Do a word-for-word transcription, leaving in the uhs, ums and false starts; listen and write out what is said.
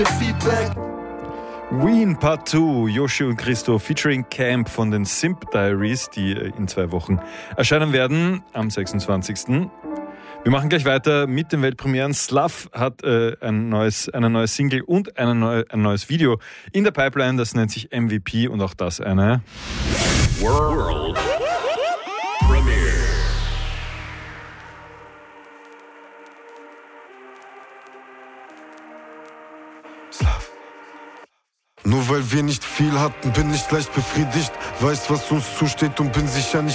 Ween Part zwei, Yoshi und Christo featuring Camp von den Simp Diaries, die in zwei Wochen erscheinen werden, am sechsundzwanzigsten Wir machen gleich weiter mit den Weltpremieren. Sluff hat äh, ein neues, eine neue Single und eine neue, ein neues Video in der Pipeline, das nennt sich M V P und auch das eine World Premiere. Nur weil wir nicht viel hatten, bin ich leicht befriedigt. Weiß, was uns zusteht und bin sicher nicht